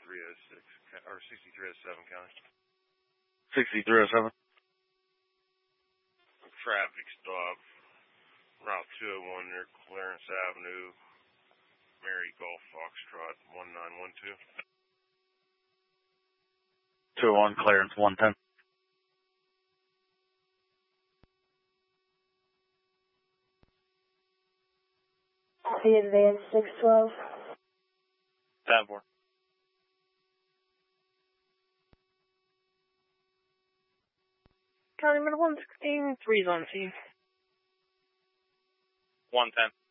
6306, or 6307 County. 6307. Traffic stop, Route 201 near Clarence Avenue, Mary Golf Foxtrot 1912. 201 Clarence 110. The advance 612. 10-4. County Middle 116, 3's on scene. 110.